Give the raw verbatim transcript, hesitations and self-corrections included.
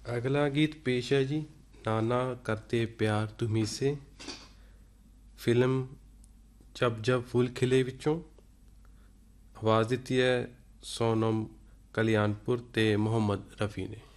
ਅਗਲਾ ਗੀਤ ਪੇਸ਼ ਹੈ ਜੀ ਨਾਨਾ ਕਰਤੇ ਪਿਆਰ ਤੁਮੀ ਸੇ, ਫਿਲਮ ਜਬ ਜਬ ਫੁੱਲ ਖਿਲੇ ਵਿੱਚੋਂ। ਆਵਾਜ਼ ਦਿੱਤੀ ਹੈ ਸੋਨਮ ਕਲਿਆਣਪੁਰ ਅਤੇ ਮੁਹੰਮਦ ਰਫੀ ਨੇ।